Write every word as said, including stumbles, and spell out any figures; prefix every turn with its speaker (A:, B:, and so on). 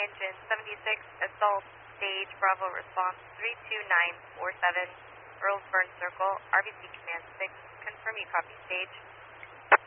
A: engine seventy-six, assault stage, Bravo response three two nine four seven, Earlsburn Circle, R B C Command six, confirm you copy stage.